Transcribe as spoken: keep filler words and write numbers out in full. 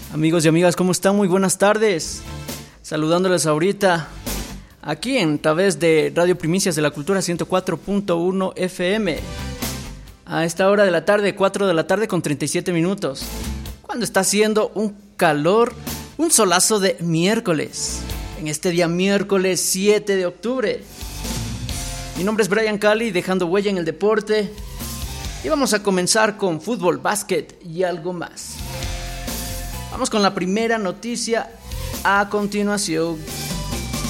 Amigos y amigas, ¿cómo están? Muy buenas tardes. Saludándoles ahorita aquí en través de Radio Primicias de la Cultura ciento cuatro punto uno F M. A esta hora de la tarde, cuatro de la tarde con treinta y siete minutos. Cuando está haciendo un calor, un solazo de miércoles. En este día miércoles siete de octubre. Mi nombre es Brian Cali, dejando huella en el deporte. Y vamos a comenzar con fútbol, básquet y algo más. Vamos con la primera noticia a continuación.